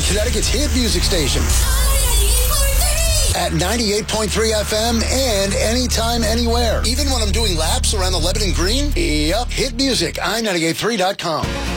Connecticut's hit music station. At 98.3 FM and anytime, anywhere. Even when I'm doing laps around the Lebanon Green. Yep, hit music, i98.3.com.